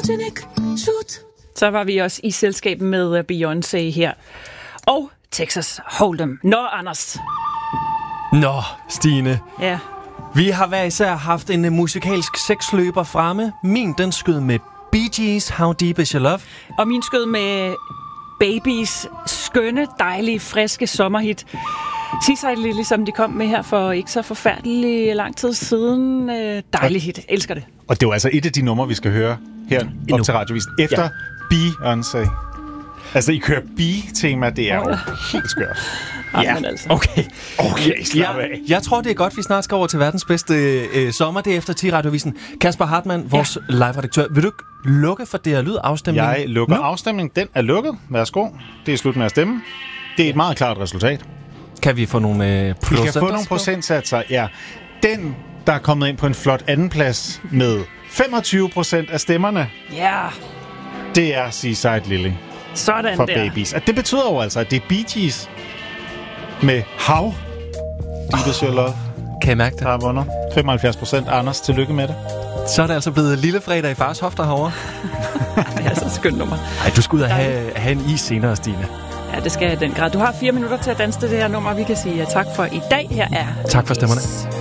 Cynic, shoot. Så var vi også i selskab med Beyoncé her. Og Texas Hold'em. Nå, Anders. Nå, Stine. Ja. Vi har hver især haft en musikalsk seksløber fremme. Min, den skød med Bee Gees, How Deep Is Your Love. Og min skød med Babies skønne, dejlige, friske sommerhit. Seaside Lily, som de kom med her for ikke så forfærdelig lang tid siden. Dejlig hit. Elsker det. Og det var altså et af de numre, vi skal høre her op til radiovisen. Efter Beyoncé. Altså, I kører Bee-tema, det er jo helt skørt. Ja, altså. Okay, slap af. Jeg tror, det er godt, vi snart skal over til verdens bedste sommer. Det er efter 10 radiovisen. Kasper Hartmann, vores live-redaktør. Vil du ikke lukke for det her lydafstemning? Jeg lukker afstemningen. Den er lukket. Værsgo. Det er slut med at stemme. Det er et meget klart resultat. Kan vi få nogle procenter? Vi kan få nogle procentsatser, ja. Den, der er kommet ind på en flot andenplads med 25% af stemmerne, det er Seaside Lily. Sådan for der. Babies. Og det betyder jo altså, at det er Bee Gees med How Deep Is Your Love, kan jeg mærke det? Der har vundet 75%. Anders, tillykke med det. Så er det altså blevet lille fredag i fars hofter herovre. Det er så et skønt nummer. Ej, du skal ud og have en is senere, Stine. Ja, det skal jeg i den grad. Du har 4 minutter til at danse det her nummer. Vi kan sige tak for i dag. Her er Tak for stemmerne.